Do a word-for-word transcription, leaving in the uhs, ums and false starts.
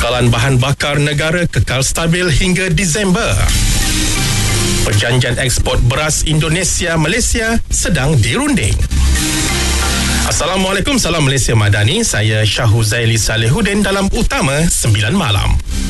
Bekalan bahan bakar negara kekal stabil hingga Disember. Perjanjian ekspor beras Indonesia-Malaysia sedang dirunding. Assalamualaikum, salam Malaysia Madani. Saya Syahuzaili Salihuddin dalam Utama sembilan Malam.